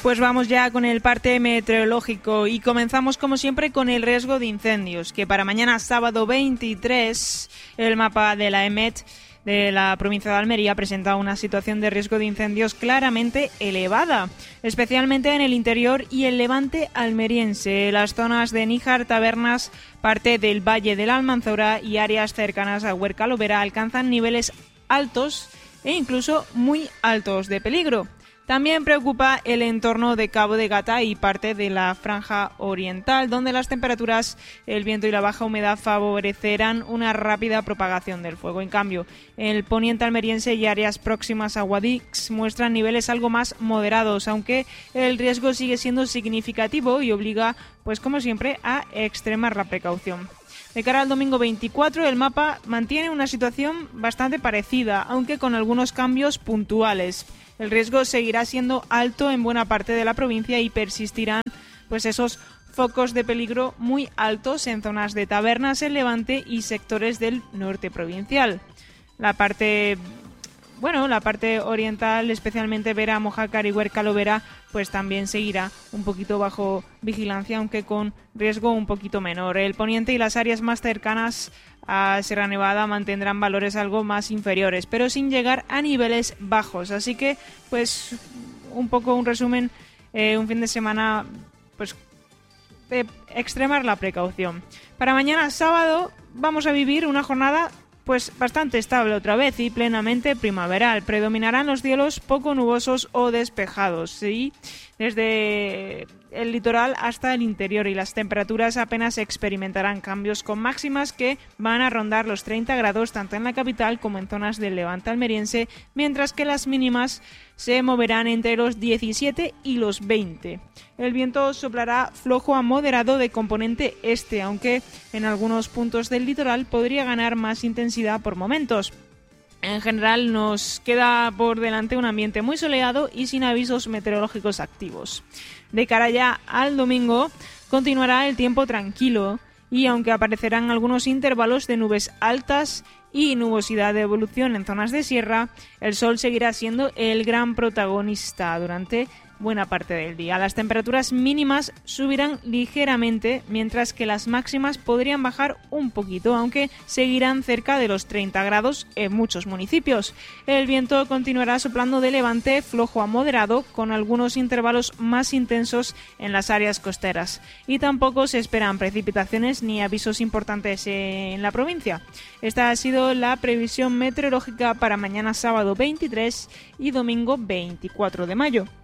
Pues vamos ya con el parte meteorológico y comenzamos como siempre con el riesgo de incendios, que para mañana sábado 23 el mapa de la EMET de la provincia de Almería presenta una situación de riesgo de incendios claramente elevada, especialmente en el interior y el levante almeriense. Las zonas de Níjar, Tabernas, parte del Valle del Almanzora y áreas cercanas a Huerca Lovera alcanzan niveles altos e incluso muy altos de peligro. También preocupa el entorno de Cabo de Gata y parte de la franja oriental, donde las temperaturas, el viento y la baja humedad favorecerán una rápida propagación del fuego. En cambio, el poniente almeriense y áreas próximas a Guadix muestran niveles algo más moderados, aunque el riesgo sigue siendo significativo y obliga, pues como siempre, a extremar la precaución. De cara al domingo 24, el mapa mantiene una situación bastante parecida, aunque con algunos cambios puntuales. El riesgo seguirá siendo alto en buena parte de la provincia y persistirán pues esos focos de peligro muy altos en zonas de Tabernas, el Levante y sectores del norte provincial. La parte oriental, especialmente Vera, Mojácar y Huerca Lovera, pues también seguirá un poquito bajo vigilancia, aunque con riesgo un poquito menor. El poniente y las áreas más cercanas a Sierra Nevada mantendrán valores algo más inferiores, pero sin llegar a niveles bajos. Así que, pues, un poco un resumen, un fin de semana, pues, de extremar la precaución. Para mañana sábado vamos a vivir una jornada pues bastante estable otra vez y plenamente primaveral. Predominarán los cielos poco nubosos o despejados, ¿sí? Desde el litoral hasta el interior, y las temperaturas apenas experimentarán cambios, con máximas que van a rondar los 30 grados tanto en la capital como en zonas del levante almeriense, mientras que las mínimas se moverán entre los 17 y los 20. El viento soplará flojo a moderado de componente este, aunque en algunos puntos del litoral podría ganar más intensidad por momentos. En general nos queda por delante un ambiente muy soleado y sin avisos meteorológicos activos. De cara ya al domingo continuará el tiempo tranquilo y aunque aparecerán algunos intervalos de nubes altas y nubosidad de evolución en zonas de sierra, el sol seguirá siendo el gran protagonista durante buena parte del día. Las temperaturas mínimas subirán ligeramente, mientras que las máximas podrían bajar un poquito, aunque seguirán cerca de los 30 grados en muchos municipios. El viento continuará soplando de levante flojo a moderado, con algunos intervalos más intensos en las áreas costeras. Y tampoco se esperan precipitaciones ni avisos importantes en la provincia. Esta ha sido la previsión meteorológica para mañana sábado 23 y domingo 24 de mayo.